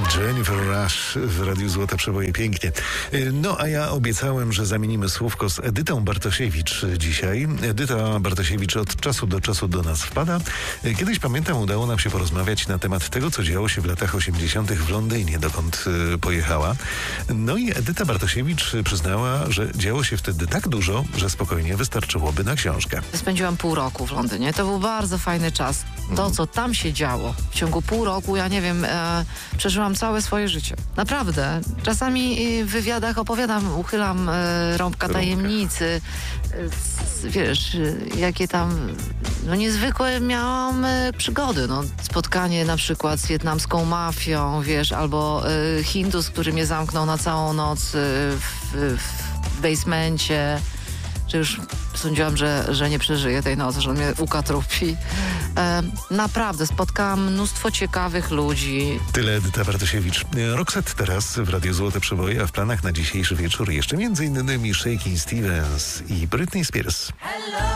Jennifer Rush w Radiu Złote Przeboje, pięknie. No a ja obiecałem, że zamienimy słówko z Edytą Bartosiewicz dzisiaj. Edyta Bartosiewicz od czasu do czasu do nas wpada. Kiedyś, pamiętam, udało nam się porozmawiać na temat tego, co działo się w latach 80. w Londynie, dokąd pojechała. No i Edyta Bartosiewicz przyznała, że działo się wtedy tak dużo, że spokojnie wystarczyłoby na książkę. Spędziłam pół roku w Londynie. To był bardzo fajny czas. To, co tam się działo w ciągu pół roku, ja nie wiem, przeżyłam całe swoje życie. Naprawdę. Czasami w wywiadach opowiadam, uchylam rąbka tajemnicy. Wiesz, jakie tam niezwykłe miałam przygody. Spotkanie na przykład z wietnamską mafią, wiesz, albo Hindus, który mnie zamknął na całą noc w basemencie. Że już sądziłam, że nie przeżyję tej nocy, że on mnie ukatrupi. Naprawdę, spotkałam mnóstwo ciekawych ludzi. Tyle Edyta Bartosiewicz. Roxette teraz w Radiu Złote Przeboje, a w planach na dzisiejszy wieczór jeszcze m.in. Shakin' Stevens i Britney Spears.